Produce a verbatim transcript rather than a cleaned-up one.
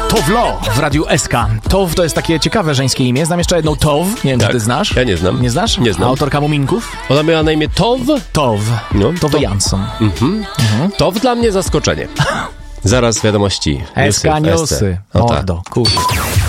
Towlo w Radiu S K. Tow to jest takie ciekawe żeńskie imię. Znam jeszcze jedną Tow. Nie wiem, tak. czy ty znasz? Ja nie znam. Nie znasz? Nie znam. Autorka Muminków? Ona miała na imię Tow? Tow. No, Tow Jansson. Mhm. Mhm. Tow dla mnie zaskoczenie. Zaraz wiadomości. S K Newsy. O, tak. Mordo, kurde.